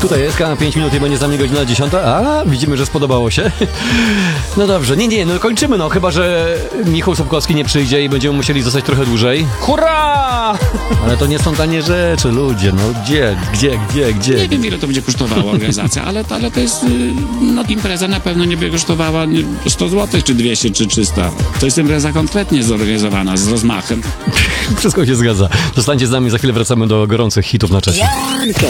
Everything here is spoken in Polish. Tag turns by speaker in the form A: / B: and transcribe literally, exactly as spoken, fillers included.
A: Tutaj jest na pięć minut i będzie za mnie godzina dziesiąta. A, widzimy, że spodobało się. No dobrze, nie, nie, no kończymy, no chyba, że Michał Sobkowski nie przyjdzie i będziemy musieli zostać trochę dłużej.
B: Hurra!
A: Ale to nie są tanie rzeczy, ludzie, no gdzie, gdzie, gdzie, gdzie?
B: Nie wiem, ile to będzie kosztowała organizacja, ale to, ale to jest, no impreza na pewno nie będzie kosztowała sto złotych, czy dwieście, czy trzysta. To jest impreza kompletnie zorganizowana, z rozmachem.
A: Wszystko się zgadza. Zostańcie z nami, za chwilę wracamy do gorących hitów na czasie.
C: Jankę.